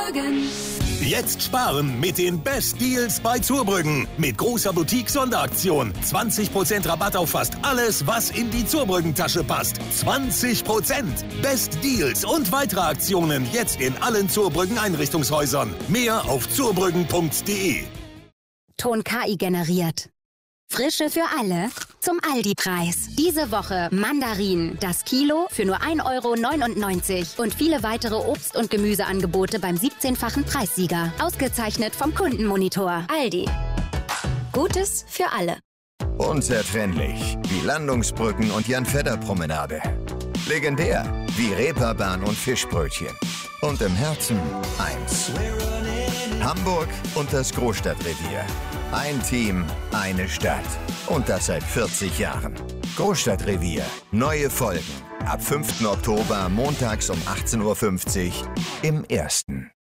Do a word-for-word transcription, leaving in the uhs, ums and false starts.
Zurbrüggen. Jetzt sparen mit den Best Deals bei Zurbrüggen. Mit großer Boutique-Sonderaktion. zwanzig Prozent Rabatt auf fast alles, was in die Zurbrüggen-Tasche passt. zwanzig Prozent. Best Deals und weitere Aktionen jetzt in allen Zurbrüggen-Einrichtungshäusern. Mehr auf zurbrüggen punkt de. Ton K I generiert. Frische für alle zum Aldi-Preis. Diese Woche Mandarinen, das Kilo für nur ein Euro neunundneunzig und viele weitere Obst- und Gemüseangebote beim siebzehnfachen Preissieger. Ausgezeichnet vom Kundenmonitor. Aldi. Gutes für alle. Unzertrennlich wie Landungsbrücken und Jan-Fedder-Promenade. Legendär wie Reeperbahn und Fischbrötchen. Und im Herzen eins. Hamburg und das Großstadtrevier. Ein Team, eine Stadt. Und das seit vierzig Jahren. Großstadtrevier. Neue Folgen. Ab fünften Oktober montags um achtzehn Uhr fünfzig im Ersten.